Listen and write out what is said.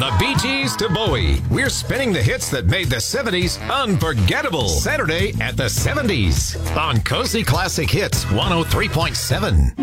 the Bee Gees to Bowie, we're spinning the hits that made the 70s unforgettable. Saturday at the 70s on Cozy Classic Hits 103.7.